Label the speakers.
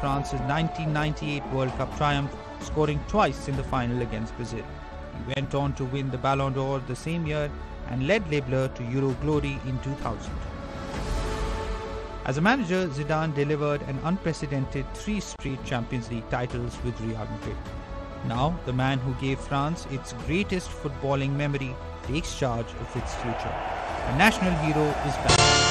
Speaker 1: France's 1998 World Cup triumph, scoring twice in the final against Brazil. He went on to win the Ballon d'Or the same year and led Les Bleus to Euro glory in 2000. As a manager, Zidane delivered an unprecedented 3 straight Champions League titles with Real Madrid. Now, the man who gave France its greatest footballing memory takes charge of its future. A national hero is back.